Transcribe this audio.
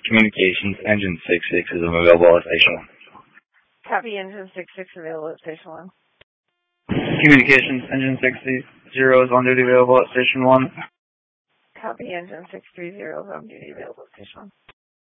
Communications, engine 66 is available at station 1. Copy, engine 66 available at station 1. Communications, engine 60 is on duty available at station 1. Copy, engine 630 is on duty available at station 1.